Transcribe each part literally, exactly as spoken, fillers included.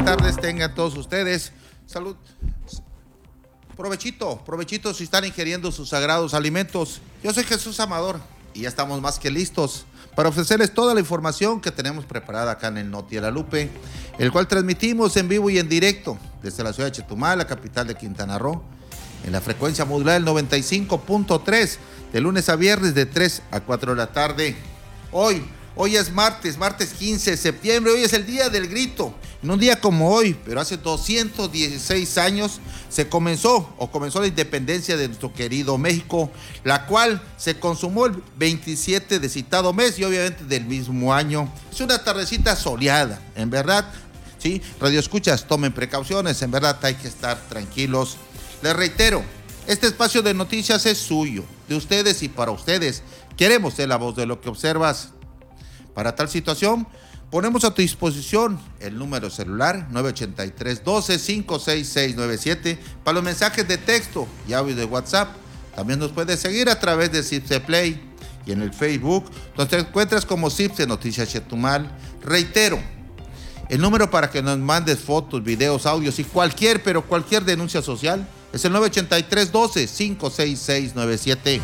tardes tengan todos ustedes. Salud. Provechito, provechito si están ingiriendo sus sagrados alimentos. Yo soy Jesús Amador y ya estamos más que listos para ofrecerles toda la información que tenemos preparada acá en el Noti La Lupe, el cual transmitimos en vivo y en directo desde la ciudad de Chetumal, la capital de Quintana Roo, en la frecuencia modulada del noventa y cinco punto tres, de lunes a viernes de tres a cuatro de la tarde. Hoy, hoy es martes, martes quince de septiembre, hoy es el día del grito. En un día como hoy, pero hace doscientos dieciséis años, se comenzó o comenzó la independencia de nuestro querido México, la cual se consumó el veintisiete de citado mes y obviamente del mismo año. Es una tardecita soleada, en verdad, ¿sí? Radio escuchas, tomen precauciones, en verdad hay que estar tranquilos. Les reitero, este espacio de noticias es suyo, de ustedes y para ustedes. Queremos ser la voz de lo que observas. Para tal situación, ponemos a tu disposición el número celular nueve ocho tres, uno dos, cinco seis seis nueve siete para los mensajes de texto y audio de WhatsApp. También nos puedes seguir a través de Cipse Play y en el Facebook, donde te encuentras como Cipse Noticias Chetumal. Reitero, el número para que nos mandes fotos, videos, audios y cualquier, pero cualquier denuncia social es el nueve ocho tres, uno dos, cinco seis seis nueve siete.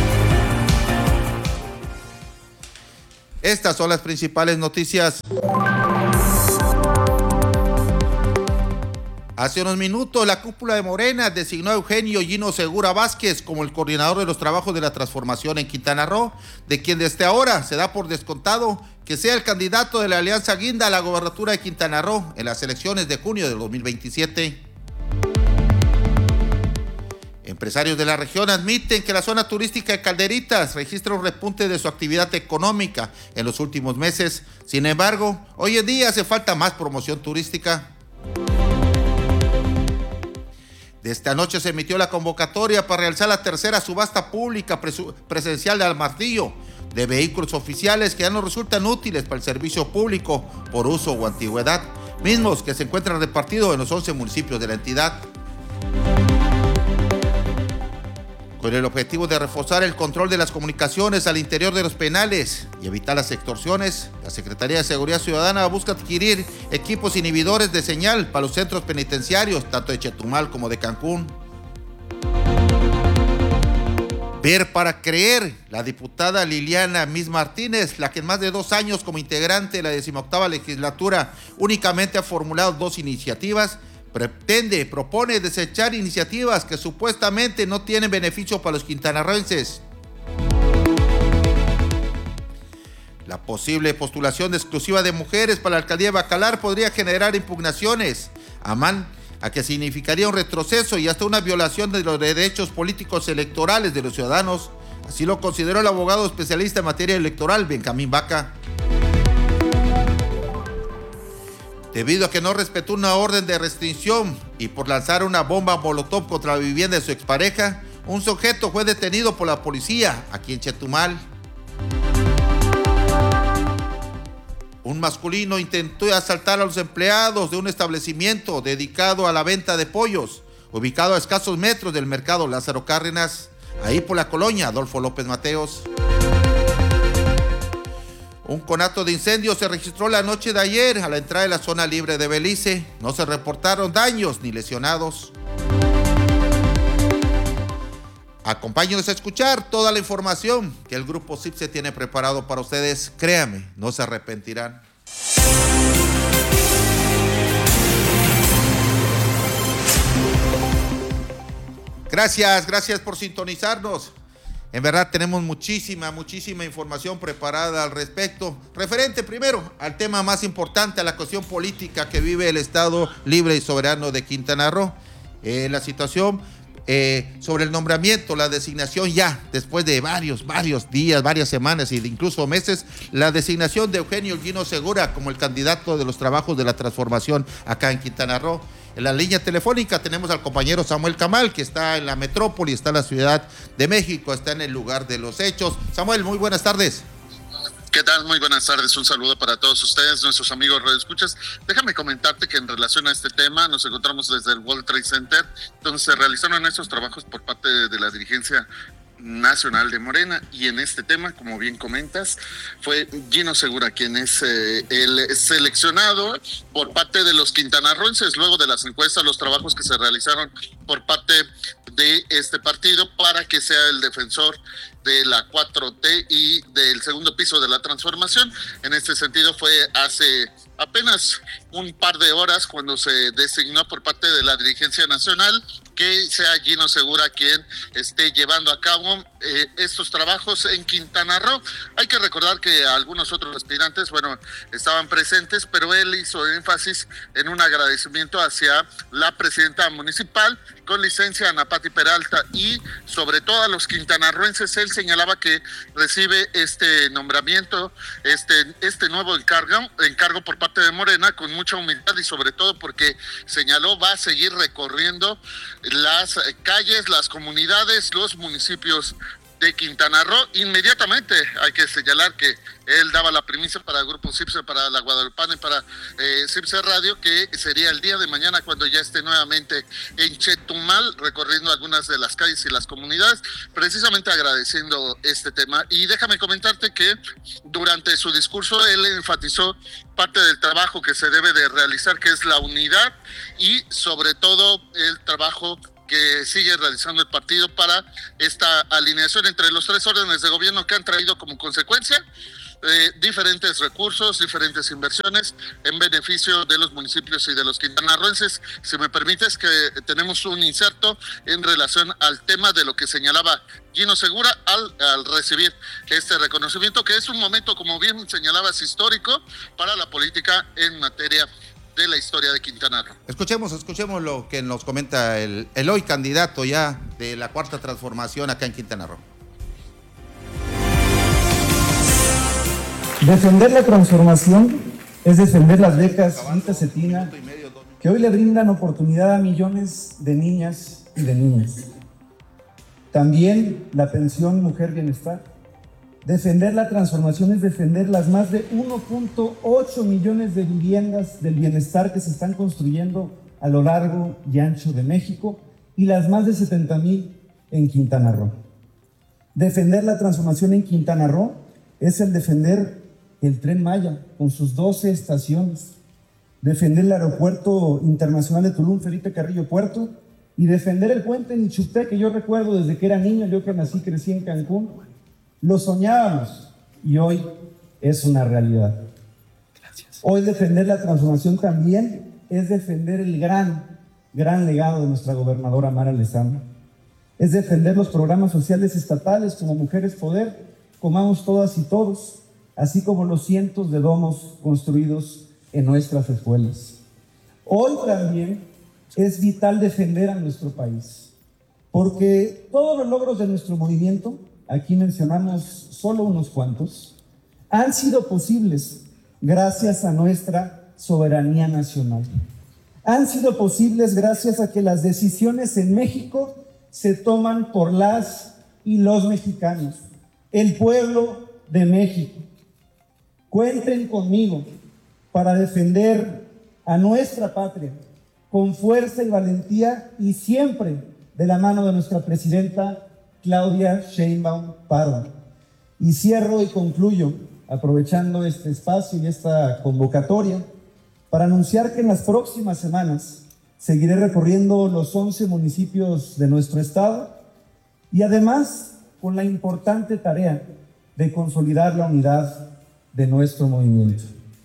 Estas son las principales noticias. Hace unos minutos, la cúpula de Morena designó a Eugenio Gino Segura Vázquez como el coordinador de los trabajos de la transformación en Quintana Roo, de quien desde ahora se da por descontado que sea el candidato de la Alianza Guinda a la gobernatura de Quintana Roo en las elecciones de junio de dos mil veintisiete. Empresarios de la región admiten que la zona turística de Calderitas registra un repunte de su actividad económica en los últimos meses. Sin embargo, hoy en día hace falta más promoción turística. De esta noche se emitió la convocatoria para realizar la tercera subasta pública presencial de Al Martillo de vehículos oficiales que ya no resultan útiles para el servicio público por uso o antigüedad, mismos que se encuentran repartidos en los once municipios de la entidad. Con el objetivo de reforzar el control de las comunicaciones al interior de los penales y evitar las extorsiones, la Secretaría de Seguridad Ciudadana busca adquirir equipos inhibidores de señal para los centros penitenciarios, tanto de Chetumal como de Cancún. Ver para creer, la diputada Liliana Miss Martínez, la que en más de dos años como integrante de la decimoctava legislatura únicamente ha formulado dos iniciativas, pretende, propone desechar iniciativas que supuestamente no tienen beneficio para los quintanarroenses. La posible postulación de exclusiva de mujeres para la alcaldía de Bacalar podría generar impugnaciones, aman a que significaría un retroceso y hasta una violación de los derechos políticos electorales de los ciudadanos. Así lo consideró el abogado especialista en materia electoral, Benjamín Vaca. Debido a que no respetó una orden de restricción y por lanzar una bomba molotov contra la vivienda de su expareja, un sujeto fue detenido por la policía aquí en Chetumal. Un masculino intentó asaltar a los empleados de un establecimiento dedicado a la venta de pollos, ubicado a escasos metros del mercado Lázaro Cárdenas, ahí por la colonia Adolfo López Mateos. Un conato de incendio se registró la noche de ayer a la entrada de la zona libre de Belice. No se reportaron daños ni lesionados. Acompáñenos a escuchar toda la información que el Grupo Cipse tiene preparado para ustedes. Créanme, no se arrepentirán. Gracias, gracias por sintonizarnos. En verdad tenemos muchísima, muchísima información preparada al respecto, referente primero al tema más importante, a la cuestión política que vive el Estado Libre y Soberano de Quintana Roo, eh, la situación eh, sobre el nombramiento, la designación ya, después de varios, varios días, varias semanas e incluso meses, la designación de Eugenio Gino Segura como el candidato de los trabajos de la transformación acá en Quintana Roo. En la línea telefónica tenemos al compañero Samuel Camal, que está en la metrópoli, está en la Ciudad de México, está en el lugar de los hechos. Samuel, muy buenas tardes. ¿Qué tal? Muy buenas tardes, un saludo para todos ustedes, nuestros amigos radioescuchas. Déjame comentarte que en relación a este tema nos encontramos desde el World Trade Center, donde se realizaron estos trabajos por parte de la dirigencia nacional de Morena, y en este tema, como bien comentas, fue Gino Segura quien es eh, el seleccionado por parte de los quintanarroenses luego de las encuestas, los trabajos que se realizaron por parte de este partido para que sea el defensor de la cuatro T y del segundo piso de la transformación. En este sentido fue hace apenas un par de horas cuando se designó por parte de la dirigencia nacional que sea Gino Segura quien esté llevando a cabo eh, estos trabajos en Quintana Roo. Hay que recordar que algunos otros aspirantes, bueno, estaban presentes, pero él hizo énfasis en un agradecimiento hacia la presidenta municipal con licencia, Ana Pati Peralta, y sobre todo a los quintanarroenses. Él señalaba que recibe este nombramiento, este, este nuevo encargo, encargo por parte de Morena con mucha humildad, y sobre todo porque señaló va a seguir recorriendo las calles, las comunidades, los municipios de Quintana Roo. Inmediatamente hay que señalar que él daba la primicia para el grupo CIPSE, para la Guadalupana y para eh, CIPSE Radio, que sería el día de mañana cuando ya esté nuevamente en Chetumal recorriendo algunas de las calles y las comunidades, precisamente agradeciendo este tema. Y déjame comentarte que durante su discurso él enfatizó parte del trabajo que se debe de realizar, que es la unidad, y sobre todo el trabajo que sigue realizando el partido para esta alineación entre los tres órdenes de gobierno que han traído como consecuencia eh, diferentes recursos, diferentes inversiones en beneficio de los municipios y de los quintanarroenses. Si me permites, que tenemos un inserto en relación al tema de lo que señalaba Gino Segura al, al recibir este reconocimiento, que es un momento, como bien señalabas, histórico para la política en materia de la historia de Quintana Roo. Escuchemos, escuchemos lo que nos comenta el, el hoy candidato ya de la Cuarta Transformación acá en Quintana Roo. Defender la transformación es defender las becas Rita Cetina, que hoy le brindan oportunidad a millones de niñas y de niños. También la pensión Mujer Bienestar. Defender la transformación es defender las más de uno punto ocho millones de viviendas del bienestar que se están construyendo a lo largo y ancho de México y las más de setenta mil en Quintana Roo. Defender la transformación en Quintana Roo es el defender el Tren Maya con sus doce estaciones, defender el Aeropuerto Internacional de Tulum, Felipe Carrillo Puerto, y defender el puente en Ixupté, que yo recuerdo desde que era niño, yo que nací, crecí en Cancún. Lo soñábamos y hoy es una realidad. Gracias. Hoy defender la transformación también es defender el gran, gran legado de nuestra gobernadora Mara Lezama. Es defender los programas sociales estatales como Mujeres Poder, Comamos Todas y Todos, así como los cientos de domos construidos en nuestras escuelas. Hoy también es vital defender a nuestro país, porque todos los logros de nuestro movimiento, aquí mencionamos solo unos cuantos, han sido posibles gracias a nuestra soberanía nacional. Han sido posibles gracias a que las decisiones en México se toman por las y los mexicanos, el pueblo de México. Cuenten conmigo para defender a nuestra patria con fuerza y valentía, y siempre de la mano de nuestra presidenta Claudia Sheinbaum Pardo. Y cierro y concluyo, aprovechando este espacio y esta convocatoria, para anunciar que en las próximas semanas seguiré recorriendo los once municipios de nuestro estado, y además con la importante tarea de consolidar la unidad de nuestro movimiento.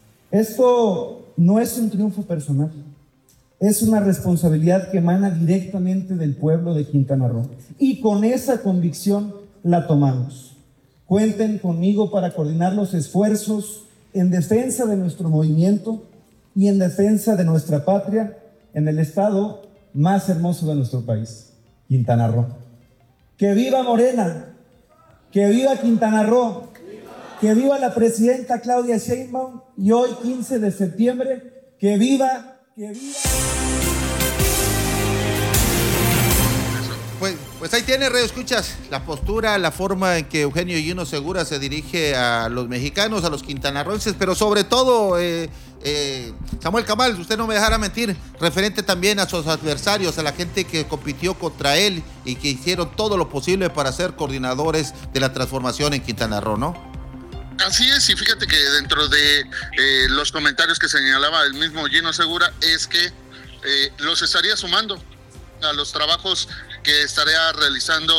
Esto no es un triunfo personal, es una responsabilidad que emana directamente del pueblo de Quintana Roo, y con esa convicción la tomamos. Cuenten conmigo para coordinar los esfuerzos en defensa de nuestro movimiento y en defensa de nuestra patria en el estado más hermoso de nuestro país, Quintana Roo. ¡Que viva Morena! ¡Que viva Quintana Roo! ¡Que viva la presidenta Claudia Sheinbaum! Y hoy, quince de septiembre, ¡que viva! ¡Que viva! Pues, pues ahí tiene, Radio Escuchas, la postura, la forma en que Eugenio Gino Segura se dirige a los mexicanos, a los quintanarroenses, pero sobre todo, eh, eh, Samuel Camal, usted no me dejará mentir, referente también a sus adversarios, a la gente que compitió contra él y que hicieron todo lo posible para ser coordinadores de la transformación en Quintana Roo, ¿no? Así es, y fíjate que dentro de eh, los comentarios que señalaba el mismo Gino Segura, es que eh, los estaría sumando a los trabajos que estaría realizando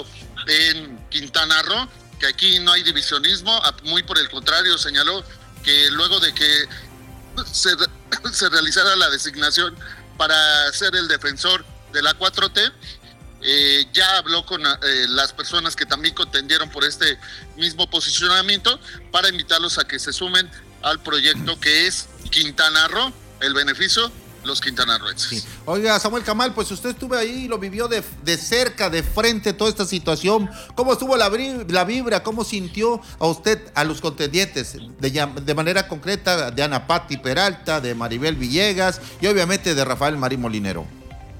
en Quintana Roo, que aquí no hay divisionismo, muy por el contrario, señaló que luego de que se, se realizara la designación para ser el defensor de la cuatro T, eh, ya habló con eh, las personas que también contendieron por este mismo posicionamiento para invitarlos a que se sumen al proyecto que es Quintana Roo, el beneficio los quintanarroenses. Sí. Oiga, Samuel Camal, pues usted estuvo ahí y lo vivió de, de cerca, de frente, toda esta situación. ¿Cómo estuvo la, la vibra? ¿Cómo sintió a usted a los contendientes? De, de manera concreta, de Ana Patti Peralta, de Maribel Villegas y obviamente de Rafael Marín Molinero.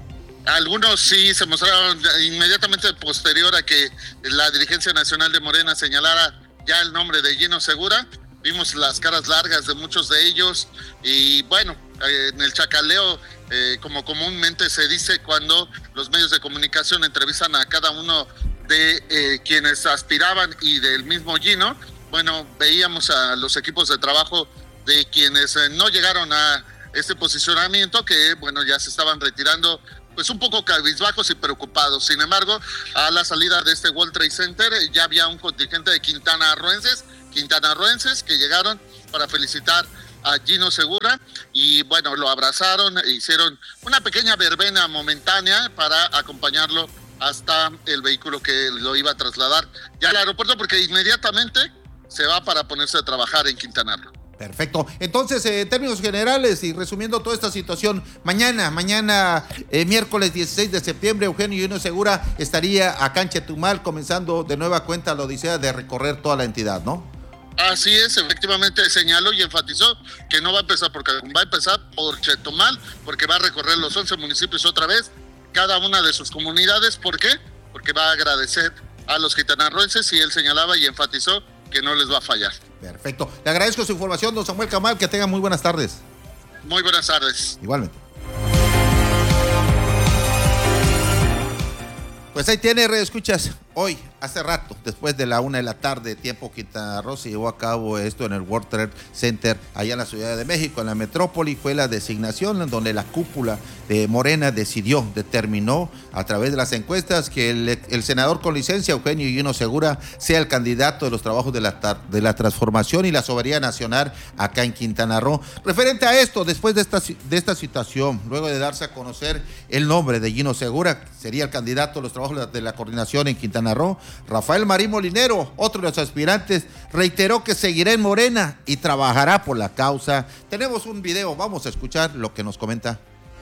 Algunos sí se mostraron inmediatamente posterior a que la dirigencia nacional de Morena señalara ya el nombre de Gino Segura. Vimos las caras largas de muchos de ellos y bueno, eh, en el chacaleo, eh, como comúnmente se dice cuando los medios de comunicación entrevistan a cada uno de eh, quienes aspiraban y del mismo Gino, bueno, veíamos a los equipos de trabajo de quienes eh, no llegaron a este posicionamiento, que bueno, ya se estaban retirando pues un poco cabizbajos y preocupados. Sin embargo, a la salida de este World Trade Center eh, ya había un contingente de quintanarroenses quintanarroenses que llegaron para felicitar a Gino Segura y bueno, lo abrazaron e hicieron una pequeña verbena momentánea para acompañarlo hasta el vehículo que lo iba a trasladar ya al aeropuerto, porque inmediatamente se va para ponerse a trabajar en Quintana Roo. Perfecto. Entonces, eh, en términos generales y resumiendo toda esta situación, mañana, mañana, eh, miércoles dieciséis de septiembre, Eugenio Gino Segura estaría acá en Chetumal comenzando de nueva cuenta la odisea de recorrer toda la entidad, ¿no? Así es, efectivamente señaló y enfatizó que no va a empezar por Cancún, va a empezar por Chetumal, porque va a recorrer los once municipios otra vez, cada una de sus comunidades. ¿Por qué? Porque va a agradecer a los quintanarroenses y él señalaba y enfatizó que no les va a fallar. Perfecto. Le agradezco su información, don Samuel Camal, que tenga muy buenas tardes. Muy buenas tardes. Igualmente. Pues ahí tiene, Radio Escuchas. Hoy, hace rato, después de la una de la tarde, tiempo Quintana Roo, se llevó a cabo esto en el World Trade Center, allá en la Ciudad de México, en la metrópoli. Fue la designación en donde la cúpula de Morena decidió, determinó a través de las encuestas que el, el senador con licencia, Eugenio Gino Segura, sea el candidato de los trabajos de la, de la transformación y la soberanía nacional acá en Quintana Roo. Referente a esto, después de esta, de esta situación, luego de darse a conocer el nombre de Gino Segura, sería el candidato de los trabajos de la coordinación en Quintana Roo, Rafael Marín Molinero, otro de los aspirantes, reiteró que seguirá en Morena y trabajará por la causa. Tenemos un video, vamos a escuchar lo que nos comenta.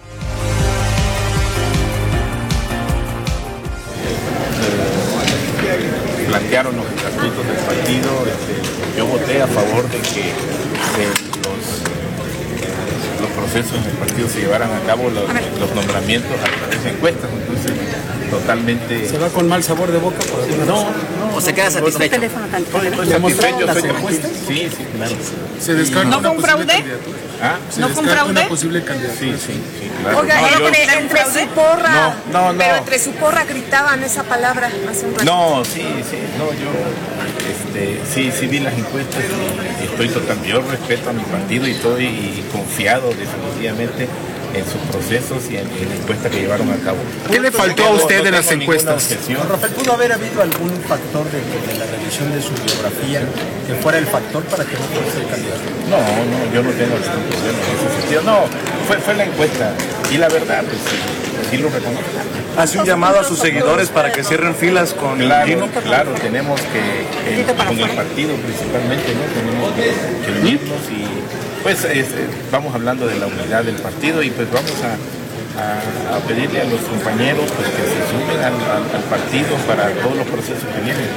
Plantearon los estatutos del partido, este, yo voté a favor de que eh, los, los procesos del partido se llevaran a cabo, los, los nombramientos a través de encuestas. Entonces, totalmente... ¿Se va con mal sabor de boca? Por alguna no, no, ¿O se queda satisfecho? ¿Satisfecho? Las encuestas? Sí, sí, claro. ¿Se descarta ¿No fue un fraude? ¿Ah? ¿No fue un fraude? Una posible candidatura. Sí, sí, sí, claro. Oiga, no, entre, yo... entre su porra, no, no, no. pero entre su porra gritaban esa palabra hace un rato. No, sí, sí, no, yo este, sí, sí vi las encuestas y, y estoy totalmente, yo respeto a mi partido y estoy y confiado definitivamente en sus procesos y en, en la encuesta que llevaron a cabo. ¿Qué le faltó a usted de las encuestas? Rafael, ¿pudo haber habido algún factor de, de la revisión de su biografía que fuera el factor para que no fuese el candidato? No, no, yo no tengo ningún problema en ese sentido. No, fue, fue la encuesta y la verdad, pues sí, sí lo reconozco. ¿Hace un llamado a sus seguidores para que cierren filas con Claro, Gino? claro, tenemos que, eh, con el partido principalmente, ¿no? Tenemos que, que unirnos y pues es, vamos hablando de la unidad del partido y pues vamos a, a, a pedirle a los compañeros pues, que se sumen al, al, al partido para todos los procesos que vienen.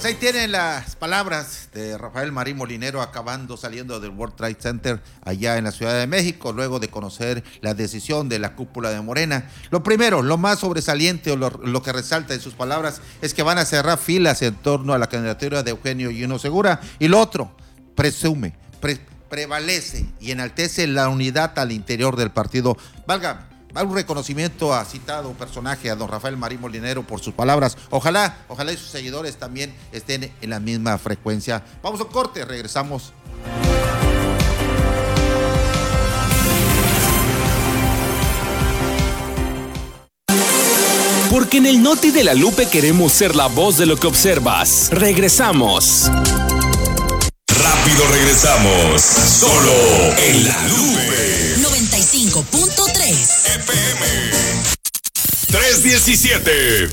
Pues ahí tienen las palabras de Rafael Marín Molinero acabando saliendo del World Trade Center allá en la Ciudad de México, luego de conocer la decisión de la cúpula de Morena. Lo primero, lo más sobresaliente o lo, lo que resalta en sus palabras es que van a cerrar filas en torno a la candidatura de Eugenio Gino Segura. Y lo otro, presume, pre, prevalece y enaltece la unidad al interior del partido. Valga, va un reconocimiento a citado personaje, a don Rafael Marín Molinero, por sus palabras. Ojalá, ojalá y sus seguidores también estén en la misma frecuencia. Vamos a un corte, regresamos. Porque en el Noti de la Lupe queremos ser la voz de lo que observas. Regresamos. Rápido regresamos. Solo en la Lupe. noventa y cinco punto tres F M. tres diecisiete.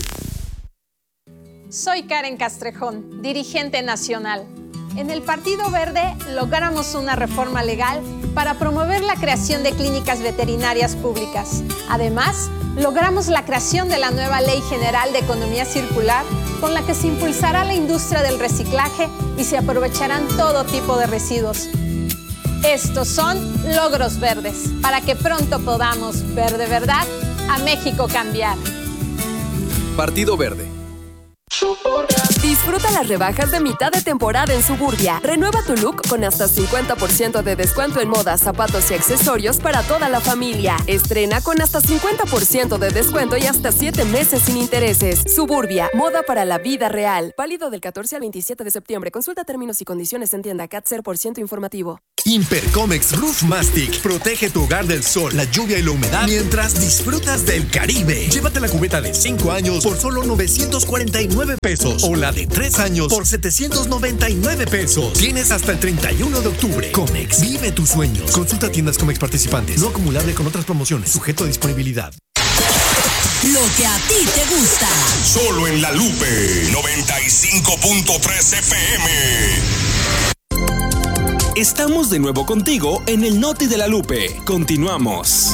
Soy Karen Castrejón, dirigente nacional. En el Partido Verde logramos una reforma legal para promover la creación de clínicas veterinarias públicas. Además, logramos la creación de la nueva Ley General de Economía Circular, con la que se impulsará la industria del reciclaje y se aprovecharán todo tipo de residuos. Estos son logros verdes, para que pronto podamos ver de verdad a México cambiar. Partido Verde. Disfruta las rebajas de mitad de temporada en Suburbia. Renueva tu look con hasta cincuenta por ciento de descuento en moda, zapatos y accesorios para toda la familia. Estrena con hasta cincuenta por ciento de descuento y hasta siete meses sin intereses. Suburbia, moda para la vida real. Válido del catorce al veintisiete de septiembre. Consulta términos y condiciones en tienda. CAT cero por ciento informativo. Impercomex Roof Mastic protege tu hogar del sol, la lluvia y la humedad mientras disfrutas del Caribe. Llévate la cubeta de cinco años por solo novecientos cuarenta y nueve pesos o la de tres años por setecientos noventa y nueve pesos. Tienes hasta el treinta y uno de octubre. Comex, vive tus sueños. Consulta tiendas Comex participantes. No acumulable con otras promociones. Sujeto a disponibilidad. Lo que a ti te gusta. Solo en la Lupe noventa y cinco punto tres F M. Estamos de nuevo contigo en el Noti de la Lupe. Continuamos.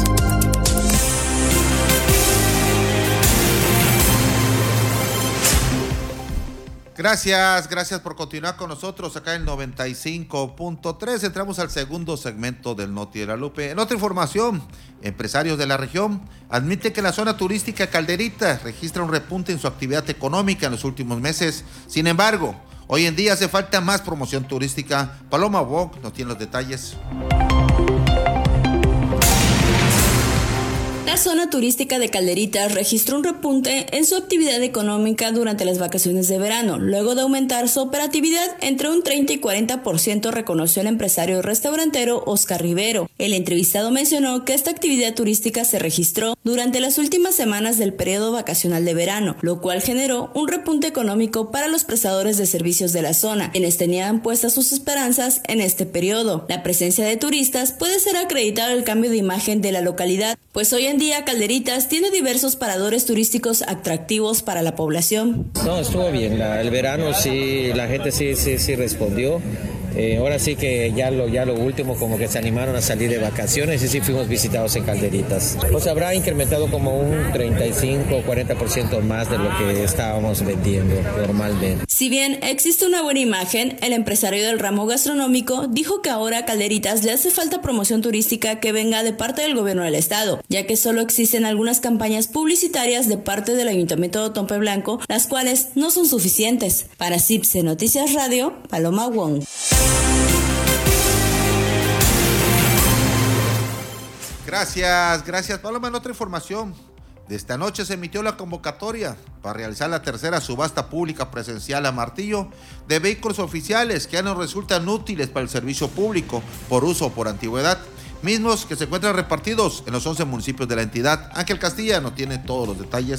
Gracias, gracias por continuar con nosotros acá en noventa y cinco punto tres. Entramos al segundo segmento del Noti de la Lupe. En otra información, empresarios de la región admiten que la zona turística Calderita registra un repunte en su actividad económica en los últimos meses. Sin embargo, hoy en día hace falta más promoción turística. Paloma Wong nos tiene los detalles. La zona turística de Calderitas registró un repunte en su actividad económica durante las vacaciones de verano, luego de aumentar su operatividad entre un treinta y cuarenta por ciento, reconoció el empresario restaurantero Oscar Rivero. El entrevistado mencionó que esta actividad turística se registró durante las últimas semanas del periodo vacacional de verano, lo cual generó un repunte económico para los prestadores de servicios de la zona, quienes tenían puestas sus esperanzas en este periodo. La presencia de turistas puede ser acreditado al cambio de imagen de la localidad, pues hoy en día Calderitas tiene diversos paradores turísticos atractivos para la población. No, estuvo bien, la, el verano sí, la gente sí, sí, sí respondió. Eh, ahora sí que ya lo, ya lo último, como que se animaron a salir de vacaciones y sí fuimos visitados en Calderitas. Pues habrá incrementado como un treinta y cinco o cuarenta por ciento más de lo que estábamos vendiendo normalmente. Si bien existe una buena imagen, el empresario del ramo gastronómico dijo que ahora a Calderitas le hace falta promoción turística que venga de parte del gobierno del estado, ya que solo existen algunas campañas publicitarias de parte del Ayuntamiento de Otompe Blanco, las cuales no son suficientes. Para CIPSE Noticias Radio, Paloma Wong. Gracias, gracias Paloma. En otra información, de esta noche se emitió la convocatoria para realizar la tercera subasta pública presencial a martillo de vehículos oficiales que ya no resultan útiles para el servicio público por uso o por antigüedad, mismos que se encuentran repartidos en los once municipios de la entidad. Ángel Castilla nos tiene todos los detalles.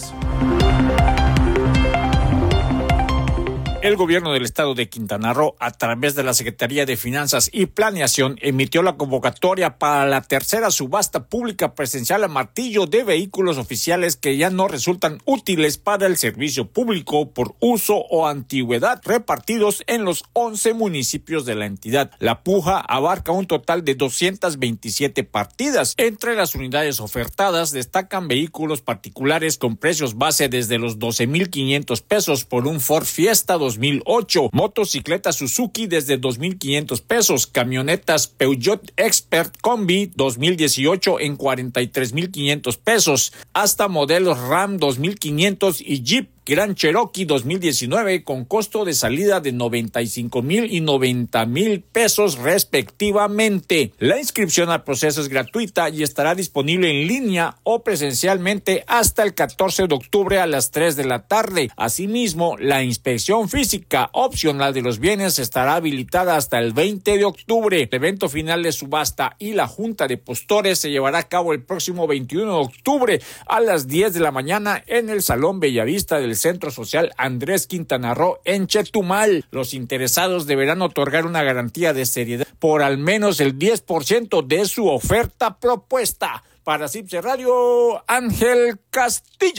El gobierno del estado de Quintana Roo, a través de la Secretaría de Finanzas y Planeación, emitió la convocatoria para la tercera subasta pública presencial a martillo de vehículos oficiales que ya no resultan útiles para el servicio público por uso o antigüedad, repartidos en los once municipios de la entidad. La puja abarca un total de doscientas veintisiete partidas. Entre las unidades ofertadas destacan vehículos particulares con precios base desde los doce mil quinientos pesos por un Ford Fiesta dos dos mil ocho, motocicletas Suzuki desde dos mil quinientos pesos, camionetas Peugeot Expert Combi dos mil dieciocho en cuarenta y tres mil quinientos pesos, hasta modelos Ram dos mil quinientos y Jeep Grand Cherokee dos mil diecinueve con costo de salida de noventa y cinco mil y noventa mil pesos respectivamente. La inscripción al proceso es gratuita y estará disponible en línea o presencialmente hasta el catorce de octubre a las tres de la tarde. Asimismo, la inspección física opcional de los bienes estará habilitada hasta el veinte de octubre. El evento final de subasta y la junta de postores se llevará a cabo el próximo veintiuno de octubre a las diez de la mañana en el Salón Bellavista del Centro Social Andrés Quintana Roo en Chetumal. Los interesados deberán otorgar una garantía de seriedad por al menos el diez por ciento de su oferta propuesta. Para Cipse Radio, Ángel Castilla.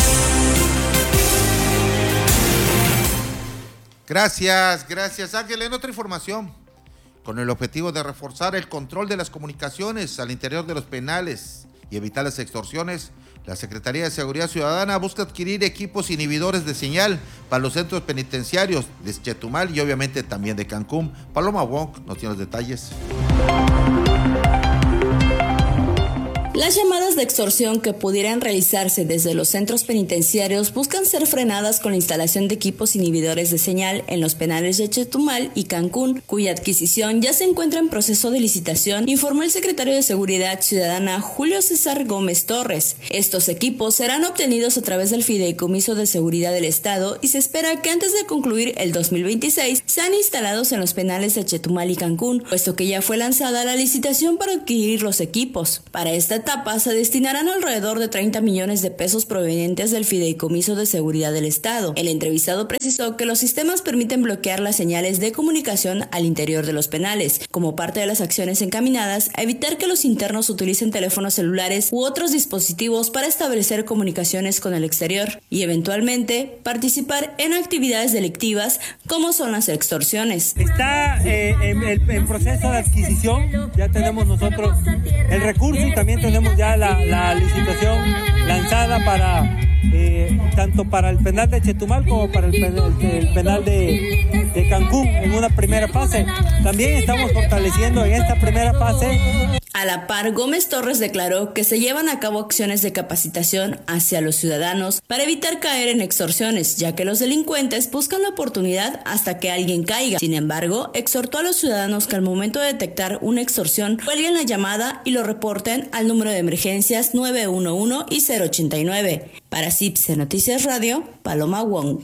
Gracias, gracias Ángel. En otra información, con el objetivo de reforzar el control de las comunicaciones al interior de los penales y evitar las extorsiones, la Secretaría de Seguridad Ciudadana busca adquirir equipos inhibidores de señal para los centros penitenciarios de Chetumal y obviamente también de Cancún. Paloma Wong nos tiene los detalles. Las llamadas de extorsión que pudieran realizarse desde los centros penitenciarios buscan ser frenadas con la instalación de equipos inhibidores de señal en los penales de Chetumal y Cancún, cuya adquisición ya se encuentra en proceso de licitación, informó el secretario de Seguridad Ciudadana Julio César Gómez Torres. Estos equipos serán obtenidos a través del Fideicomiso de Seguridad del Estado y se espera que antes de concluir el dos mil veintiséis sean instalados en los penales de Chetumal y Cancún, puesto que ya fue lanzada la licitación para adquirir los equipos. Para esta etapa se destinarán alrededor de treinta millones de pesos provenientes del Fideicomiso de Seguridad del Estado. El entrevistado precisó que los sistemas permiten bloquear las señales de comunicación al interior de los penales, como parte de las acciones encaminadas a evitar que los internos utilicen teléfonos celulares u otros dispositivos para establecer comunicaciones con el exterior y eventualmente participar en actividades delictivas como son las extorsiones. Está eh, en, en proceso de adquisición, ya tenemos nosotros el recurso y también tenemos ya la, la licitación lanzada para eh, tanto para el penal de Chetumal como para el penal, el penal de, de Cancún en una primera fase. También estamos fortaleciendo en esta primera fase. A la par, Gómez Torres declaró que se llevan a cabo acciones de capacitación hacia los ciudadanos para evitar caer en extorsiones, ya que los delincuentes buscan la oportunidad hasta que alguien caiga. Sin embargo, exhortó a los ciudadanos que al momento de detectar una extorsión cuelguen la llamada y lo reporten al número de emergencias nueve uno uno y cero ochenta y nueve. Para Cipse Noticias Radio, Paloma Wong.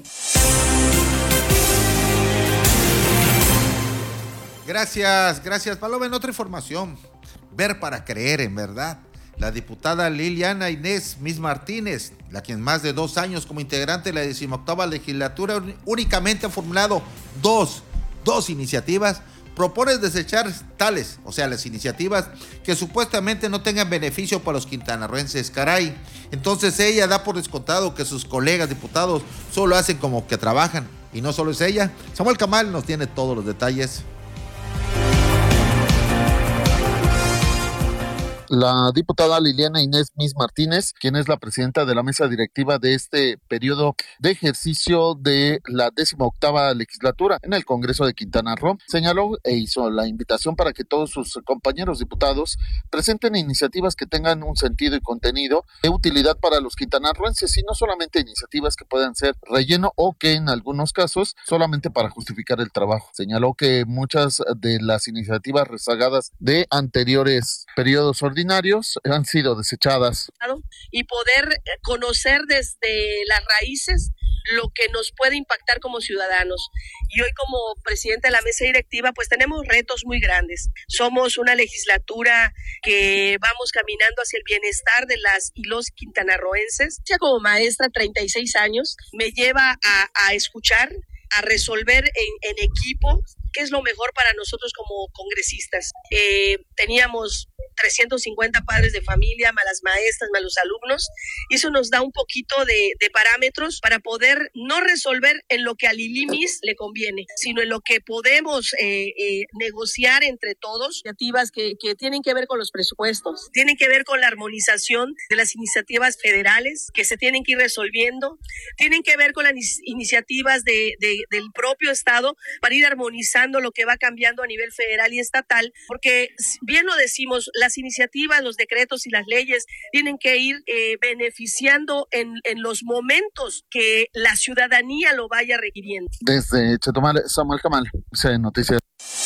Gracias, gracias Paloma. En otra información, ver para creer, en verdad. La diputada Liliana Inés Miss Martínez, la quien más de dos años como integrante de la decimoctava legislatura únicamente ha formulado dos, dos iniciativas, propone desechar tales, o sea, las iniciativas que supuestamente no tengan beneficio para los quintanarroenses. Caray, entonces ella da por descontado que sus colegas diputados solo hacen como que trabajan, y no solo es ella. Samuel Camal nos tiene todos los detalles. La diputada Liliana Inés Miss Martínez, quien es la presidenta de la mesa directiva de este periodo de ejercicio de la décima octava legislatura en el Congreso de Quintana Roo, señaló e hizo la invitación para que todos sus compañeros diputados presenten iniciativas que tengan un sentido y contenido de utilidad para los quintanarroenses y no solamente iniciativas que puedan ser relleno o que en algunos casos solamente para justificar el trabajo. Señaló que muchas de las iniciativas rezagadas de anteriores periodos ordinarios han sido desechadas. Y poder conocer desde las raíces lo que nos puede impactar como ciudadanos. Y hoy como presidente de la mesa directiva, pues tenemos retos muy grandes. Somos una legislatura que vamos caminando hacia el bienestar de las y los quintanarroenses. Ya como maestra, treinta y seis años, me lleva a, a escuchar, a resolver en, en equipo qué es lo mejor para nosotros como congresistas. Eh, teníamos trescientos cincuenta padres de familia, más las maestras, más los alumnos, y eso nos da un poquito de, de parámetros para poder no resolver en lo que a Lilimis le conviene, sino en lo que podemos eh, eh, negociar entre todos, iniciativas que, que tienen que ver con los presupuestos, tienen que ver con la armonización de las iniciativas federales que se tienen que ir resolviendo, tienen que ver con las iniciativas de, de, del propio Estado para ir armonizando lo que va cambiando a nivel federal y estatal, porque bien lo decimos, las iniciativas, los decretos y las leyes tienen que ir eh, beneficiando en, en los momentos que la ciudadanía lo vaya requiriendo. Desde Chetumal, Samuel Camal, C N Noticias.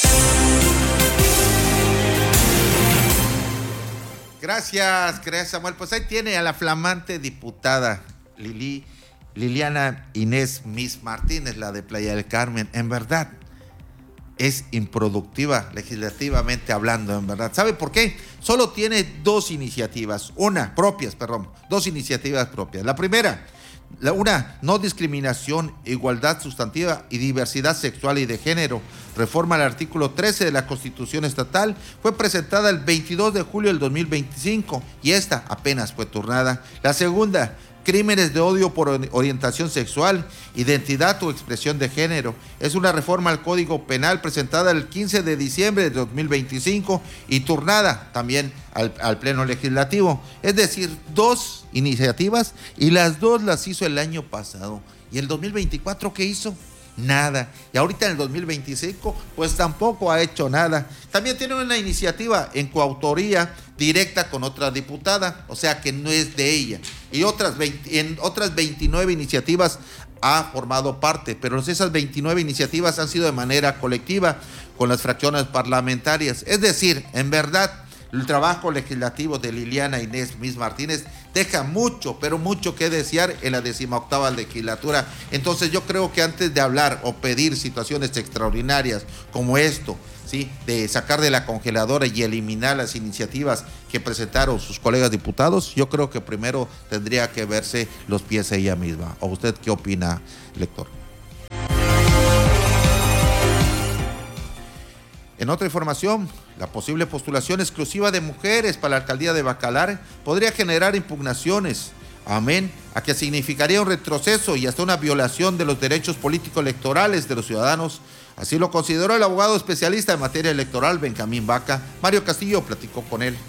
Gracias, gracias Samuel. Pues ahí tiene a la flamante diputada Lili, Liliana Inés Miss Martínez, la de Playa del Carmen. En verdad, es improductiva legislativamente hablando, en verdad. ¿Sabe por qué? Solo tiene dos iniciativas, una, propias, perdón, dos iniciativas propias. La primera, la una, no discriminación, igualdad sustantiva y diversidad sexual y de género. Reforma al artículo trece de la Constitución Estatal. Fue presentada el veintidós de julio del dos mil veinticinco y esta apenas fue turnada. La segunda, crímenes de odio por orientación sexual, identidad o expresión de género. Es una reforma al Código Penal presentada el quince de diciembre de dos mil veinticinco y turnada también al, al Pleno Legislativo. Es decir, dos iniciativas y las dos las hizo el año pasado. ¿Y el dos mil veinticuatro qué hizo? Nada. Y ahorita en el dos mil veinticinco pues tampoco ha hecho nada. También tiene una iniciativa en coautoría directa con otra diputada, o sea que no es de ella. Y otras veinte, en otras veintinueve iniciativas ha formado parte, pero esas veintinueve iniciativas han sido de manera colectiva con las fracciones parlamentarias. Es decir, en verdad, el trabajo legislativo de Liliana Inés Miss Martínez deja mucho, pero mucho que desear en la decimoctava legislatura. Entonces yo creo que antes de hablar o pedir situaciones extraordinarias como esto, ¿sí?, de sacar de la congeladora y eliminar las iniciativas que presentaron sus colegas diputados, yo creo que primero tendría que verse los pies ella misma. ¿O usted qué opina, lector? En otra información, la posible postulación exclusiva de mujeres para la alcaldía de Bacalar podría generar impugnaciones, amén, a que significaría un retroceso y hasta una violación de los derechos políticos electorales de los ciudadanos. Así lo consideró el abogado especialista en materia electoral Benjamín Vaca. Mario Castillo platicó con él.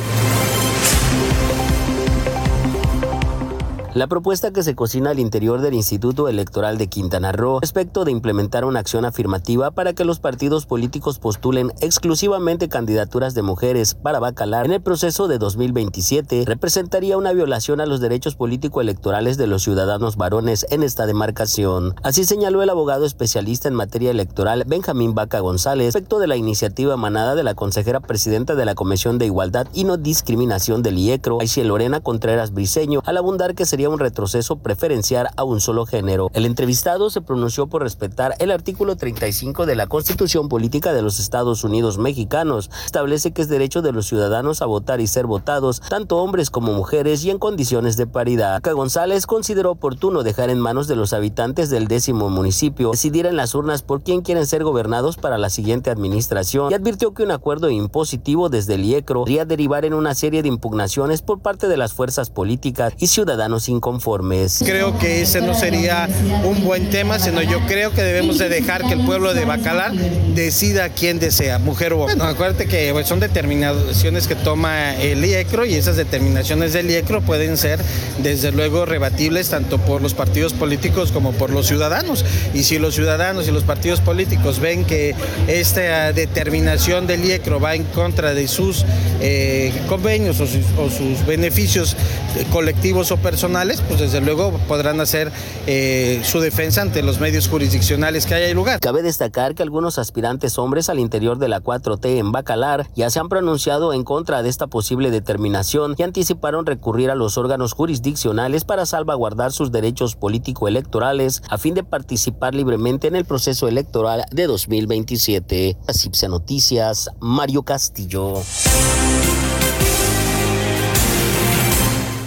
La propuesta que se cocina al interior del Instituto Electoral de Quintana Roo respecto de implementar una acción afirmativa para que los partidos políticos postulen exclusivamente candidaturas de mujeres para Bacalar en el proceso de dos mil veintisiete representaría una violación a los derechos político-electorales de los ciudadanos varones en esta demarcación. Así señaló el abogado especialista en materia electoral Benjamín Vaca González respecto de la iniciativa emanada de la consejera presidenta de la Comisión de Igualdad y No Discriminación del I E C R O, Aixe Lorena Contreras Briceño, al abundar que sería un retroceso preferenciar a un solo género. El entrevistado se pronunció por respetar el artículo treinta y cinco de la Constitución Política de los Estados Unidos Mexicanos. Establece que es derecho de los ciudadanos a votar y ser votados, tanto hombres como mujeres y en condiciones de paridad. Vaca González consideró oportuno dejar en manos de los habitantes del décimo municipio decidir en las urnas por quién quieren ser gobernados para la siguiente administración y advirtió que un acuerdo impositivo desde el I E C R O podría derivar en una serie de impugnaciones por parte de las fuerzas políticas y ciudadanos inconformes. Creo que ese no sería un buen tema, sino yo creo que debemos de dejar que el pueblo de Bacalar decida quién desea, mujer o hombre. Bueno, acuérdate que pues, son determinaciones que toma el I E C R O y esas determinaciones del I E C R O pueden ser desde luego rebatibles tanto por los partidos políticos como por los ciudadanos. Y si los ciudadanos y los partidos políticos ven que esta determinación del I E C R O va en contra de sus eh, convenios o sus, o sus beneficios colectivos o personales, pues desde luego podrán hacer eh, su defensa ante los medios jurisdiccionales que haya lugar. Cabe destacar que algunos aspirantes hombres al interior de la cuatro T en Bacalar ya se han pronunciado en contra de esta posible determinación y anticiparon recurrir a los órganos jurisdiccionales para salvaguardar sus derechos político-electorales a fin de participar libremente en el proceso electoral de dos mil veintisiete. Asipse Noticias, Mario Castillo.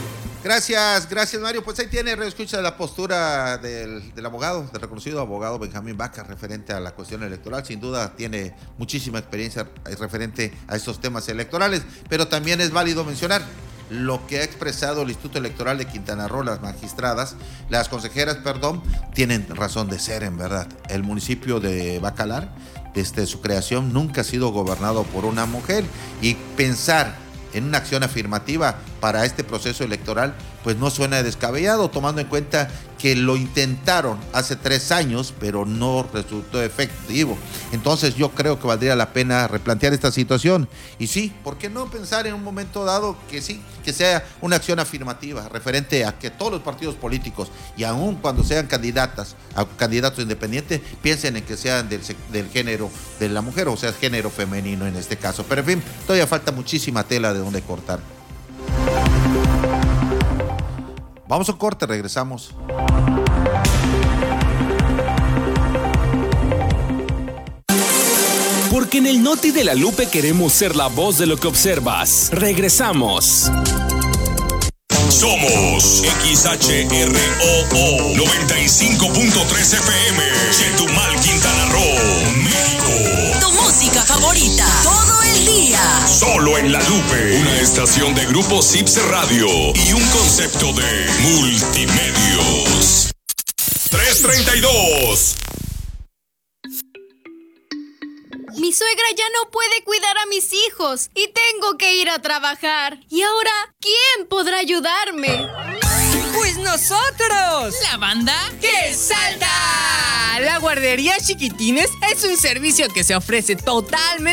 Gracias, gracias Mario. Pues ahí tiene, escucha la postura del, del abogado, del reconocido abogado Benjamín Vaca, referente a la cuestión electoral. Sin duda tiene muchísima experiencia referente a estos temas electorales, pero también es válido mencionar lo que ha expresado el Instituto Electoral de Quintana Roo, las magistradas, las consejeras, perdón, tienen razón de ser, en verdad. El municipio de Bacalar, desde su creación, nunca ha sido gobernado por una mujer, y pensar en una acción afirmativa para este proceso electoral, pues no suena descabellado, tomando en cuenta que lo intentaron hace tres años, pero no resultó efectivo. Entonces yo creo que valdría la pena replantear esta situación. Y sí, ¿por qué no pensar en un momento dado que sí, que sea una acción afirmativa referente a que todos los partidos políticos, y aún cuando sean candidatas, a candidatos independientes, piensen en que sean del, del género de la mujer, o sea, género femenino en este caso. Pero en fin, todavía falta muchísima tela de donde cortar. Vamos a un corte, regresamos. Porque en el Noti de la Lupe queremos ser la voz de lo que observas. Regresamos. Somos X H R O O noventa y cinco punto tres F M, Chetumal, Quintana Roo, México. Tu música favorita, todo el día. Solo en La Lupe, una estación de Grupo Sips Radio y un concepto de multimedios. tres treinta y dos. Mi suegra ya no puede cuidar a mis hijos y tengo que ir a trabajar. ¿Y ahora quién podrá ayudarme? ¡Pues nosotros! ¿La banda que salta! La guardería Chiquitines es un servicio que se ofrece totalmente